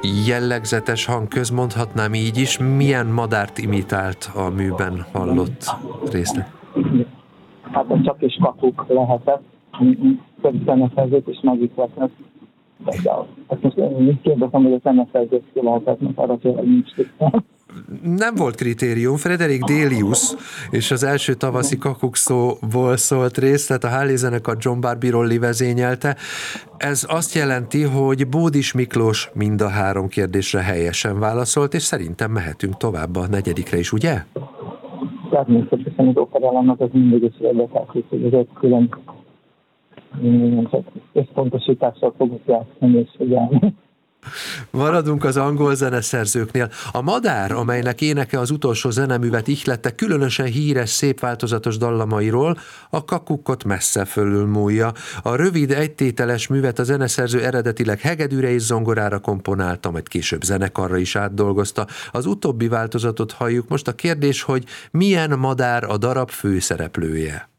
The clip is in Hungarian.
jellegzetes hang, közmondhatnám így is. Milyen madárt imitált a műben hallott részlet? Hát ez csak is kakuk lehetett, több zeneszerzőt is megikletett. Ezt most én kérdezem, hogy a zeneszerzőt ki lehetett, mert arra tényleg nincs tisztán. Nem volt kritérium. Frederick Delius és az első tavaszi kakukszóból szólt részlet, a Hallé zenekar John Barbie-ról vezényelte. Ez azt jelenti, hogy Bódis Miklós mind a 3 kérdésre helyesen válaszolt, és szerintem mehetünk tovább a 4. is, ugye? Természetesen az operálának az mindig is érdekelt, hogy az 5 külön összpontosítással fogunk játszani és figyelni. Maradunk az angol zeneszerzőknél. A Madár, amelynek éneke az utolsó zeneművet ihlette, különösen híres, szép változatos dallamairól, a kakukkot messze fölülmúlja. A rövid, egytételes művet a zeneszerző eredetileg hegedűre és zongorára komponálta, majd később zenekarra is átdolgozta. Az utóbbi változatot halljuk. Most a kérdés, hogy milyen madár a darab főszereplője?